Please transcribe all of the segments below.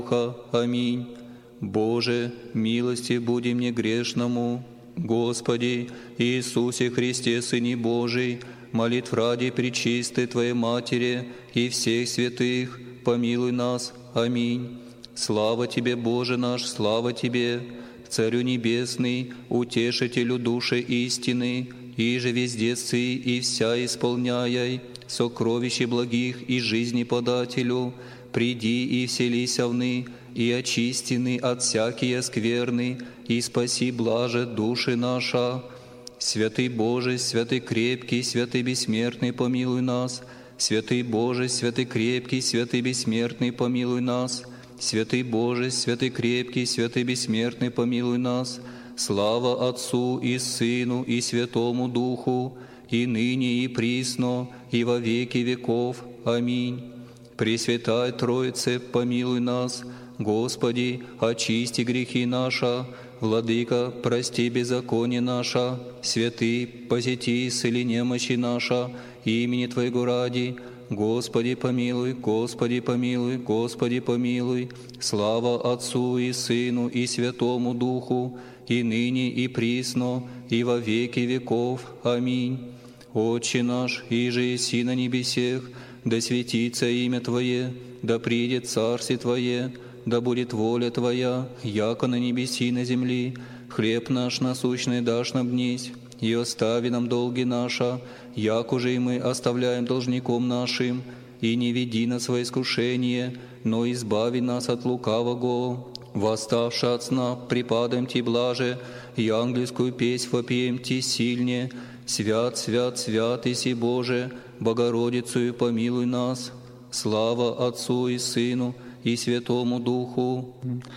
Аминь. Боже, милости буди мне грешному. Господи, Иисусе Христе, Сыне Божий, молитв ради пречистой Твоей Матери и всех святых, помилуй нас. Аминь. Слава Тебе, Боже наш, слава Тебе, Царю Небесный, Утешителю души истины, и же везде сы и вся исполняй, сокровище благих и жизни подателю, приди и вселися вны, и очистины от всякие скверны, и спаси блаже души наша. Святый Боже, святый крепкий, святый бессмертный, помилуй нас. Святый Боже, святый крепкий, святый бессмертный, помилуй нас. Святый Боже, святый крепкий, святый бессмертный, помилуй нас. Слава Отцу и Сыну и Святому Духу, и ныне и присно, и во веки веков. Аминь. Пресвятая Троице, помилуй нас. Господи, очисти грехи наши. Владыка, прости беззаконие наше. Святый, посети, исцели немощи наша, имени Твоего ради. Господи, помилуй, Господи, помилуй, Господи, помилуй. Слава Отцу и Сыну и Святому Духу, и ныне и присно, и во веки веков. Аминь. Отче наш, иже еси на небесех, да светится имя Твое, да придет Царствие Твое, да будет воля Твоя, яко на небеси и на земли. Хлеб наш насущный дашь нам днесь, и остави нам долги наши, як уже и мы оставляем должником нашим, и не веди нас во искушение, но избави нас от лукавого. Восставши от сна, припадаем Ти блаже, и ангельскую песнь вопием Ти сильне. Свят, свят, свят, иси Боже, Богородицу помилуй нас. Слава Отцу и Сыну и Святому Духу.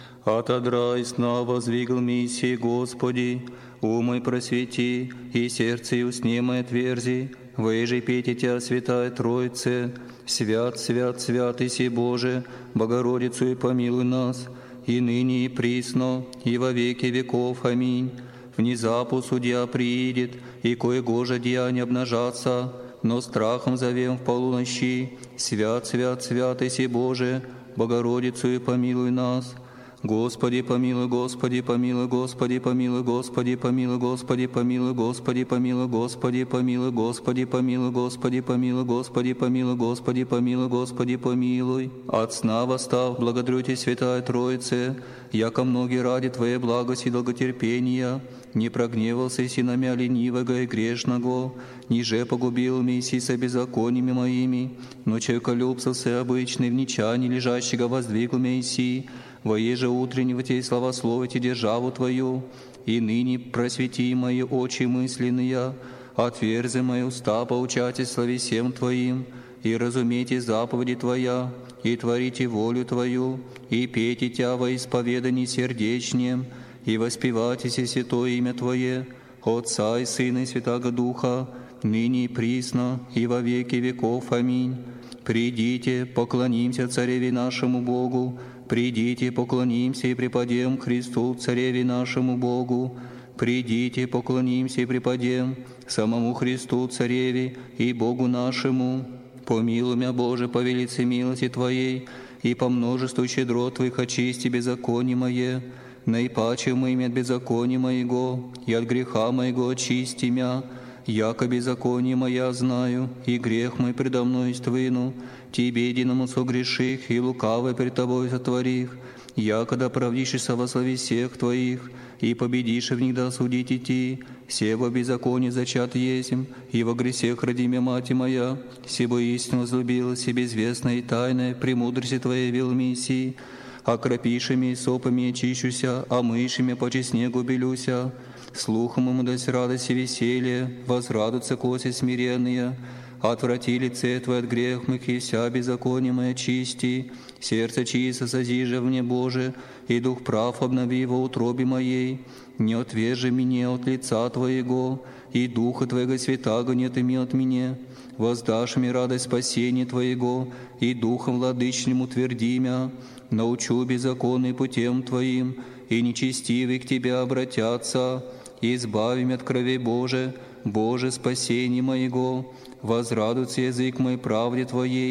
Отодрай сна воздвигл миссии, Господи, умой просвети, и сердце и усне мое отверзи. Выжи пейте Тя, Святая Троице, свят, свят, свят, иси Боже, Богородицу и помилуй нас, и ныне и присно, и во веки веков. Аминь. Внезапу судья приидет, и кое-гоже деяния обнажатся, но страхом зовем в полуночи. Свят, свят, свят, иси Боже, Богородицу и помилуй нас. Господи, помилуй, Господи, помилуй, Господи, помилуй, Господи, помилуй, Господи, помилуй, Господи, помилуй, Господи, помилуй, Господи, помилуй, Господи, помилуй, Господи, помилуй, Господи, помилуй, Господи, помилуй. От сна восстав, благодарю Тебя, Святая Троице, яко многие ради Твоей благости и долготерпения, не прогневался си на мя ленивого и грешного, ниже погубил миссии со беззакониями моими, но человеколюбцев обычный в нечании лежащего воздвигл миссии, воеже утреннего Тебе славословите державу Твою, и ныне просвети мои очи мысленные, отверзи мои уста поучайте славе всем Твоим, и разумейте заповеди Твоя, и творите волю Твою, и пейте Тя во исповедании сердечнем, и воспевайтесь святое имя Твое, Отца и Сына и Святаго Духа, ныне и присно, и во веки веков. Аминь. Придите, поклонимся Цареве нашему Богу, придите, поклонимся и преподем Христу, Цареве нашему Богу. Придите, поклонимся и преподем самому Христу, Цареве и Богу нашему. Помилуй мя, Боже, по велице милости Твоей, и по множеству щедрот Твоих очисти беззаконие мое. Наипаче мы имя от беззакония моего, и от греха моего очисти мя, яко беззаконие моя знаю, и грех мой предо мной ствину. Тебе единому согреших, и лукавое пред Тобой сотворих, якода правдишься во славе всех Твоих, и победишь в них да судить идти. Все во беззаконии зачат есмь, и во грехах роди мя мать моя, сего истину возлюбила, себе известное и тайное, премудрости Твоей вел миссии. Окропишими сопами очищуся, а мышами по честнегу белюся. Слухом ему дать радость и веселье, возрадуются коси смиренные. Отврати лице Твое от грех моих, и вся беззаконие мое чисти. Сердце чисто созижи мне, Боже, и дух прав обнови во утробе моей. Не отвержи меня от лица Твоего, и Духа Твоего Святаго нет ими от меня. Воздашь мне радость спасения Твоего, и Духом владычным утверди мя. Научу беззаконный путем Твоим, и нечестивые к Тебе обратятся. Избави меня от крови Боже, Боже, спасение моего. Возрадуется язык мой правде Твоей,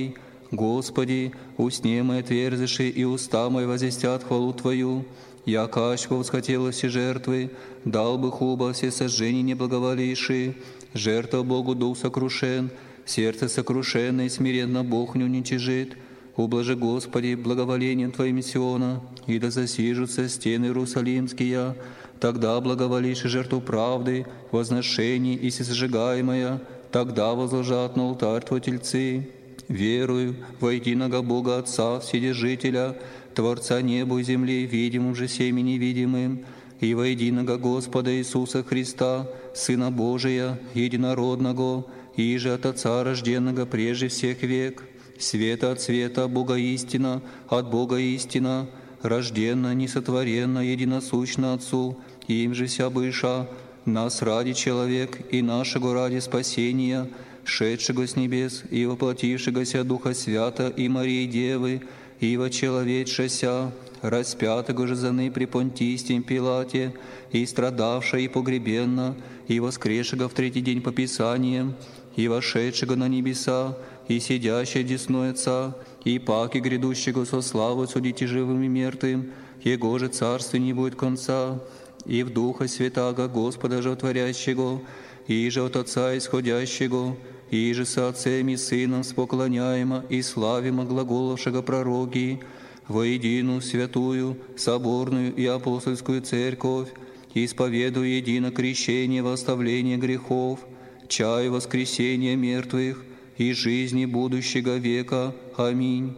Господи, усне мои отверзиши, и уста мои возвестят хвалу Твою. Я качку восхотела все жертвы, дал бы хуба все сожжения неблаговолившие. Жертва Богу дух сокрушен, сердце сокрушенное и смиренно Бог не уничижит. Ублажи, Господи, благоволением Твоим Сиона, и да засижутся стены Иерусалимские. Тогда благоволишь жертву правды, возношений и всесожигаемая, тогда возложат на алтарь Твой тельцы. Верую во единого Бога Отца, Вседержителя, Творца неба и земли, видимым же всеми невидимым, и во единого Господа Иисуса Христа, Сына Божия, единородного, и же от Отца рожденного прежде всех век, света от света, Бога истина, от Бога истина, рожденно, несотворенно, единосущно Отцу, им же вся быша, нас ради человек и нашего ради спасения, шедшего с небес и воплотившегося Духа Свята и Марии Девы, и вочеловечшася, распятого же заны при Понтистем Пилате, и страдавша и погребенна, и воскресшего в третий день по Писаниям, и вошедшего на небеса, и сидящего десной Отца, и паки грядущего со славой судите живым и мертвым, Его же царстве не будет конца, и в Духа Святаго Господа животворящего, и же от Отца исходящего, и же со Отцем и Сыном споклоняемо и славимо глаголовшего пророки, воединую святую, соборную и апостольскую церковь, исповедую едино крещение во оставление грехов, чаю воскресения мертвых и жизни будущего века. Аминь.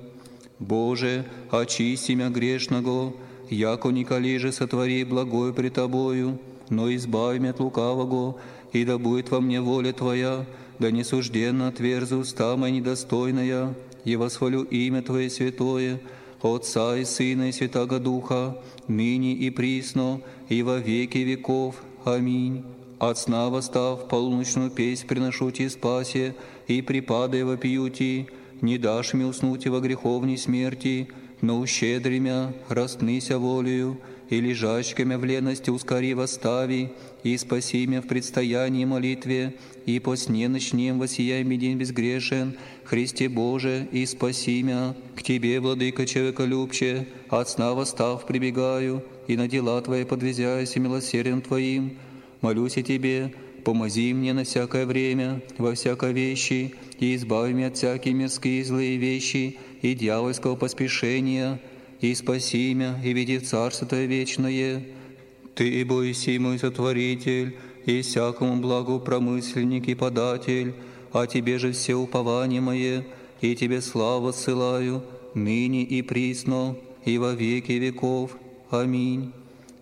Боже, очисти мя грешного, яко николи же сотвори благое пред Тобою, но избави мя от лукавого, и да будет во мне воля Твоя, да не сужденно отверзу уста моя недостойная, и восхвалю имя Твое святое, Отца и Сына и Святаго Духа, ныне и присно, и во веки веков. Аминь. От сна восстав, полуночную песнь приношу Ти спасе, и припадая вопию Ти, не дашь мне уснуть во греховней смерти, но ущедри мя, растныся волею, и лежачка мя в лености ускори восстави, и спаси мя в предстоянии молитве, и по сне ночнем воссияй ми день безгрешен, Христе Боже, и спаси мя. К Тебе, Владыка человеколюбче, от сна восстав прибегаю, и на дела Твои подвязяюсь и милосердием Твоим. Молюсь и Тебе, помози мне на всякое время, во всякой вещи, и избави меня от всякие мирские злые вещи и дьявольского поспешения, и спаси меня, и веди в Царство Твое вечное. Ты, Боиси, мой сотворитель, и всякому благу промысленник и податель, а Тебе же все упования мои, и Тебе славу ссылаю, ныне и присно, и во веки веков. Аминь.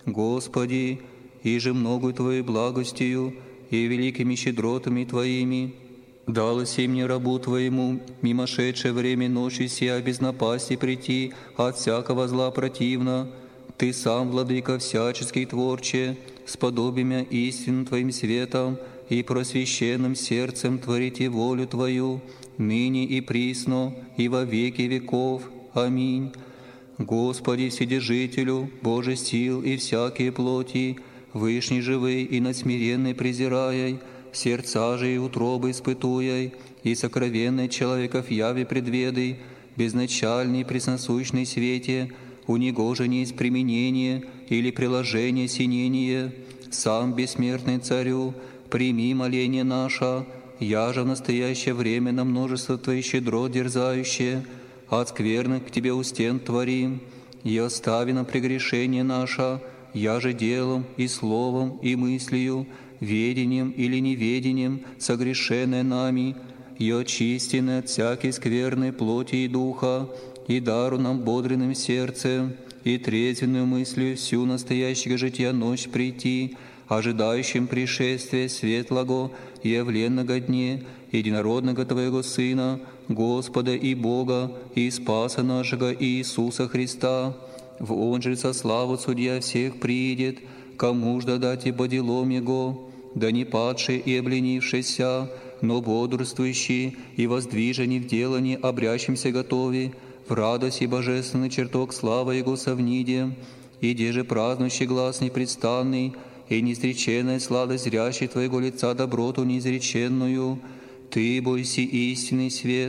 Господи, и же многою Твоей благостью и великими щедротами Твоими далось и мне рабу Твоему, мимошедшее время ночью сия без напасти прийти от всякого зла противно. Ты сам, Владыка всяческий творче, сподобимя истинным Твоим светом и просвещенным сердцем творите волю Твою, ныне и присно, и во веки веков. Аминь. Господи, Вседержителю, Боже сил и всякие плоти, Вышний живый и надсмиренный презираяй, сердца же и утробы испытуяй, и сокровенный человеков яви предведай, безначальный пресносущный свете, у него же не есть применение или приложение синение. Сам бессмертный Царю, прими моление наше, я же в настоящее время на множество Твоих щедрот дерзающее, от скверных к Тебе у стен творим, и остави нам прегрешение наше, я же делом и словом и мыслью, ведением или неведением, согрешенное нами, и очистенное от всякой скверной плоти и духа, и дару нам бодренным сердцем, и трезвенную мыслью всю настоящего жития ночь прийти, ожидающим пришествия светлого и явленного дне, единородного Твоего Сына, Господа и Бога, и Спаса нашего Иисуса Христа. В Он же со славу Судья всех приидет, кому ж дадать и по делам Его, да не падший и обленившийся, но бодрствующий и воздвиженный в делании обрящимся готови, в радость и божественный чертог слава Его совниде, и де же празднующий глаз непрестанный, и неизреченная сладость зрящий Твоего лица доброту неизреченную. Ты, бойся истинный свет,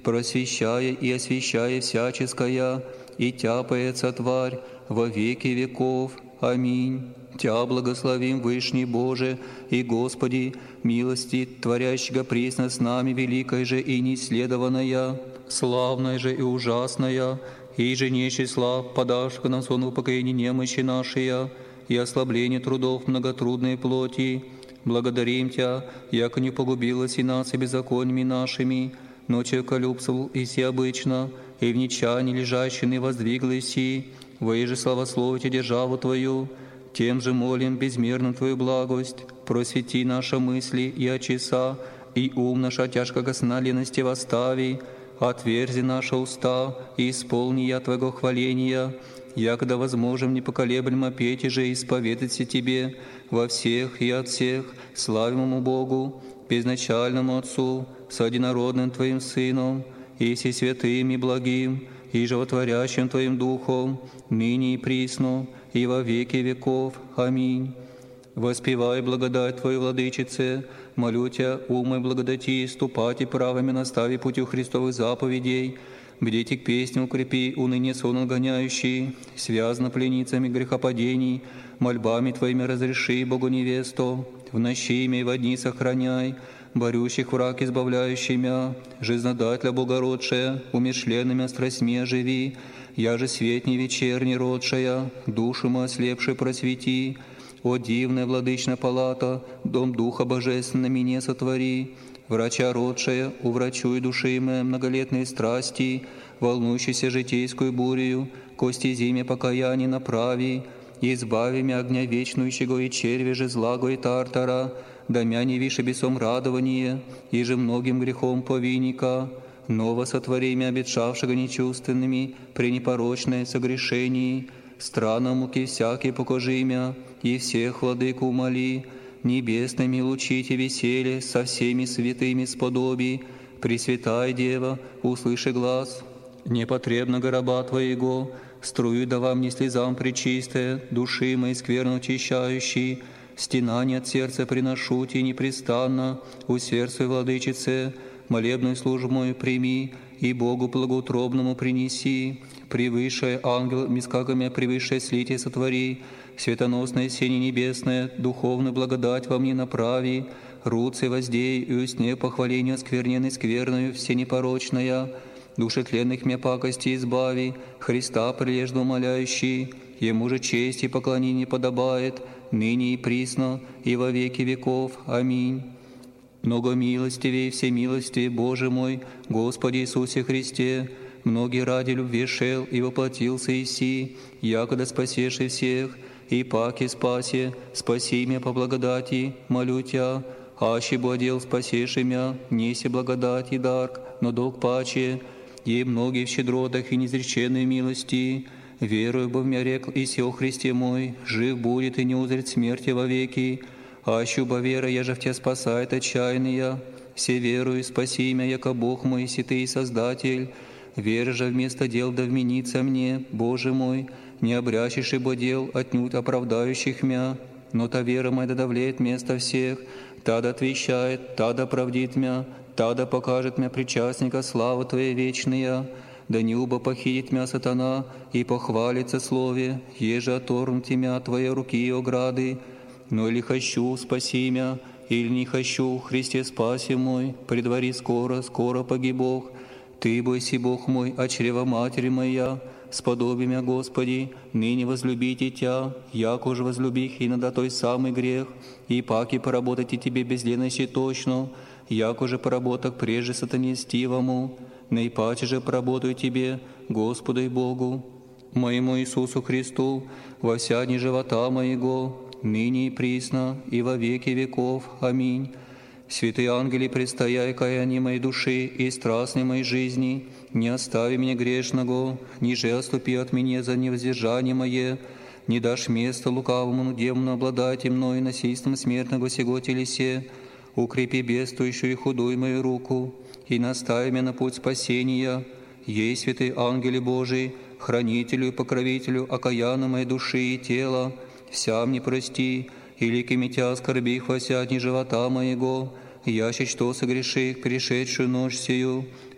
просвещая и освящая всяческая, и тяпается тварь во веки веков. Аминь. Тя благословим, Вышний Боже и Господи, милости творящего пресно с нами, великая же и неисследованная, славная же и ужасная, и же не числа, подашь к нам сон упокоения немощи нашей, и ослабление трудов многотрудной плоти. Благодарим Тя, яко не погубилась и нас и беззакониями нашими, но человеколюбствовал и всеобычно, и в нечаянии лежащий не воздвиглась и, воеже славословите державу Твою. Тем же молим безмерно Твою благость, просвети наши мысли и очеса, и ум наш от тяжкого сна лености восстави, отверзи наши уста и исполни я Твоего хваления, якогда возможем непоколеблемо петь и же исповедаться Тебе во всех и от всех славимому Богу, безначальному Отцу, с одинородным Твоим Сыном, и всесвятым и благим, и животворящим Твоим Духом, ныне и присно, и во веки веков. Аминь. Воспевай благодать Твою, Владычице, молю Тя, умой благодати, ступати правыми настави путю Христовых заповедей, бдите к песням укрепи, уныние сон отгоняющий, связано пленницами грехопадений, мольбами Твоими разреши Богу невесту, в ночи имя и во дни сохраняй, борющих враг избавляющий мя, жизнодателя богородшая, умершленными страстьми оживи, я же светни вечерней родшая, душу мы ослепшей просвети, о дивная владычная палата, дом Духа Божественного мне сотвори, врача родшая, уврачуй души мои многолетные страсти, волнующейся житейскую бурею, кости зиме покаяния направи, избави мя огня вечнующего и черви же злаго и тартара, да мя не више бесом радование, и же многим грехом повинника, ново сотвори мя обетшавшего нечувственными, при непорочное согрешении, странно муки всякие покажи мя, и всех владыку умоли, небесными лучите веселье со всеми святыми сподоби, Пресвятая Дева, услыши глаз, непотребно гроба Твоего, струю да вам не слезам пречистая, души моей скверно очищающей, стенание от сердца приношу Тебе непрестанно, усердствуй, Владычице, молебную службу мою прими, и Богу благоутробному принеси, превыше ангел мискагами превыше слитие сотвори, светоносное сение небесное, духовную благодать во мне направи, руцы воздей и усне похвалению оскверненной скверною все непорочная, души тленных мя пакости избави, Христа прилежно умоляющий, Ему же честь и поклонение подобает, ныне и присно, и во веки веков. Аминь. Много милостивей, всемилостивей, Боже мой, Господи Иисусе Христе, многие ради любви шел и воплотился Иси, якогда спасеши всех, и паки спаси, спаси меня по благодати, молю Тя, аще бы одел спасеши мя, неси благодать и дарк, но долг паче, и многие в щедротах и неизреченной милости, верую бы в мя рекл и сё Христе мой, жив будет и не узрит смерти вовеки, аще бы вера, я же в Тя спасает отчаянная, все верую, спаси мя, яко Бог мой, си Ты и Создатель, вера же вместо дел да вменится мне, Боже мой, не обрящешь ибо дел отнюдь оправдающих мя, но та вера моя да давлеет место всех, та да отвечает, та да правдит мя, та да покажет мя причастника славы Твоей вечная, да не убо похитит мя сатана и похвалится слове, еже оторнуть мя от Твоей руки и ограды, но или хочу, спаси мя, или не хочу, Христе спаси мой, предвари скоро, скоро погибох, Ты бойся, Бог мой, от чрева матери моя, сподоби мя, Господи, ныне возлюбите Тя, яко же возлюбих и надо той самый грех, и паки поработайте Тебе бездленности точно, яко же поработок прежде сатане стивому, наипаче же поработаю Тебе, Господу и Богу, моему Иисусу Христу, во вся дни живота моего, ныне и присно, и во веки веков. Аминь. Святые ангели, предстояй каяние моей души и страстной моей жизни, не остави меня грешного, ниже отступи от меня за невоздержание мое, не дашь места лукавому демону обладать мною насильством смертного сего телесе, укрепи бедствующую и худую мою руку, и настави меня на путь спасения. Ей, святые ангели Божии, хранителю и покровителю окаянной моей души и тела, вся мне прости, и ликами Тя оскорбих во вся дни живота моего, яще что согреших пришедшую ночь сию,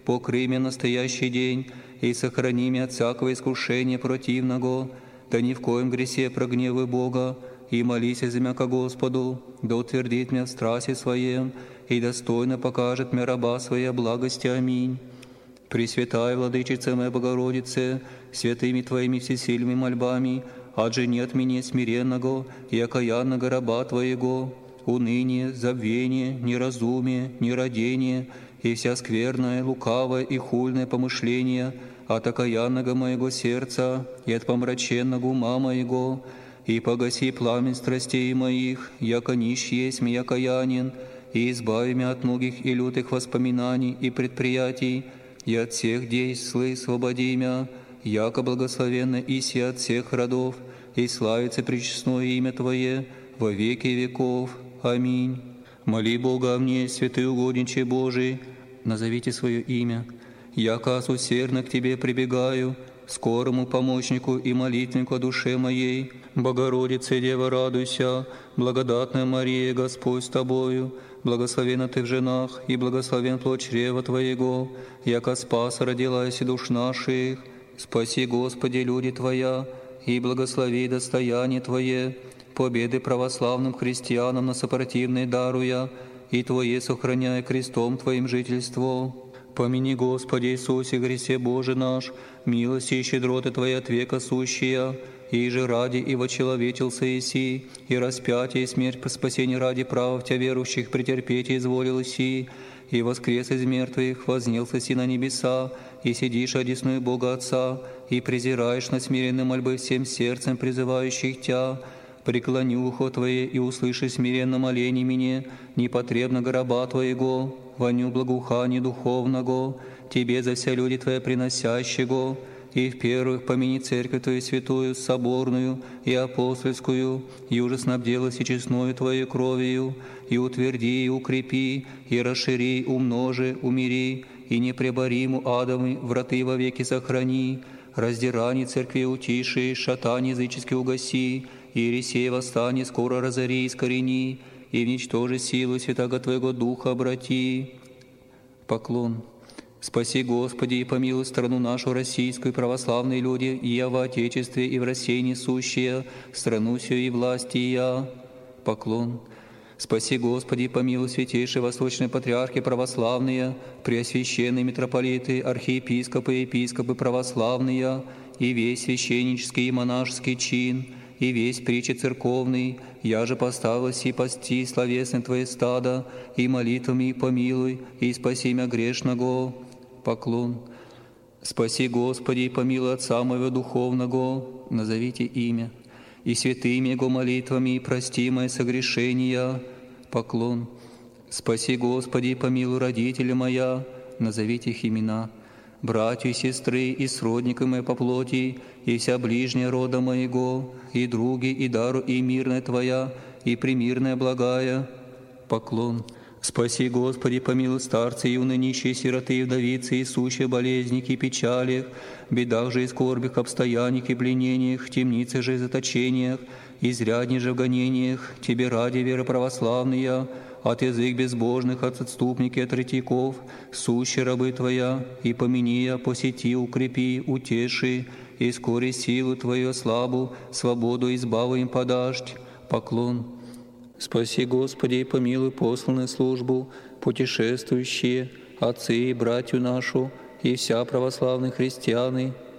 покрый меня настоящий день, и сохрани меня от всякого искушения противного, да ни в коем гресе прогневай Бога, и молись за меня ко Господу, да утвердит меня в страсти Своем, и достойно покажет мне раба Своей благости. Аминь. Пресвятая Владычица моя Богородице, святыми Твоими всесильными мольбами, отжени от меня смиренного и окаянного раба Твоего, уныние, забвение, неразумие, нерадение и вся скверное, лукавое и хульное помышление от окаянного моего сердца и от помраченного ума моего, и погаси пламень страстей моих, яко нищ есть ми окаянен, и избави меня от многих и лютых воспоминаний и предприятий, и от всех действий свободи меня, яко благословенно иси от всех родов, и славится пречестное имя Твое во веки веков. Аминь. Моли Бога о мне, святый угодничий Божий, назовите свое имя. Яко усердно к Тебе прибегаю, скорому помощнику и молитвеннику о душе моей. Богородице, Дева, радуйся, благодатная Мария, Господь с Тобою, благословенна Ты в женах, и благословен плод чрева Твоего, яко спаса родилась и душ наших. Спаси, Господи, люди Твоя, и благослови достояние Твое, победы православным христианам на сопротивной даруя, и Твое сохраняя крестом Твоим жительство. Помяни, Господи Иисусе Христе Боже наш, милости и щедроты Твои от века сущия, и же ради и вочеловечился Иси, и распятие и смерть по спасению ради права в Тебя верующих претерпеть изволил Иси, и воскрес из мертвых, вознелся Си на небеса, и сидишь одесную Бога Отца, и презираешь на смиренные мольбы всем сердцем призывающих Тя. Преклони ухо Твое и услыши смиренно моление мне, непотребно раба Твоего, воню благоухания духовного, Тебе за вся люди Твои приносящего, и в первых помяни церковь Твою святую, соборную и апостольскую, и уже снабделась и честною Твоей кровью, и утверди, и укрепи, и расшири, умножи, умири, и непребориму адовы враты вовеки сохрани, раздирание церкви утиши, шатань язычески угаси, и ересей восстани скоро разори и искорени, и вничтожи силу святаго Твоего Духа обрати. Поклон. Спаси, Господи, и помилуй страну нашу российскую, православные люди, и в Отечестве, и в России несущие, страну сию и власти я. Поклон. Спаси, Господи, и помилуй святейшие восточные патриархи православные, преосвященные митрополиты, архиепископы и епископы православные, и весь священнический и монашеский чин, и весь притчи церковный, я же поставилась и пасти словесное Твое стадо, и молитвами помилуй, и спаси мя грешного. Поклон. Спаси, Господи, и помилуй Отца моего духовного, назовите имя, и святыми Его молитвами прости мои согрешения. Поклон. Спаси, Господи, и помилуй родителя моя, назовите их имена, братья и сестры, и сродники мои по плоти, и вся ближняя рода моего, и други, и дару, и мирная Твоя, и примирная благая. Поклон. Спаси, Господи, помилуй старцы, юны, нищие, сироты, и вдовицы, и сущие болезники, и печалях, бедах же и скорбях, обстояниях и пленениях, темницах же и заточениях, изрядней же в гонениях, Тебе ради веры православные, от язык безбожных, от отступники, от ретиков, сущие рабы Твоя, и помяни я, посети, укрепи, утеши, и скоре силу Твою слабу, свободу избаву им подашь. Поклон. Спаси, Господи, и помилуй посланную службу, путешествующие, отцы и братью нашу, и вся православные христианы,